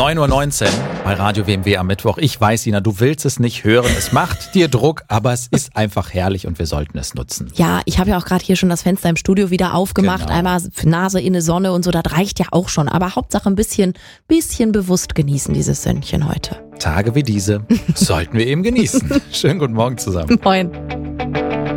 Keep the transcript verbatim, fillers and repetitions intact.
neun Uhr neunzehn bei Radio W M W am Mittwoch. Ich weiß, Ina, du willst es nicht hören. Es macht dir Druck, aber es ist einfach herrlich und wir sollten es nutzen. Ja, ich habe ja auch gerade hier schon das Fenster im Studio wieder aufgemacht. Genau. Einmal Nase in die Sonne und so, das reicht ja auch schon. Aber Hauptsache ein bisschen, bisschen bewusst genießen dieses Sönnchen heute. Tage wie diese sollten wir eben genießen. Schönen guten Morgen zusammen. Moin.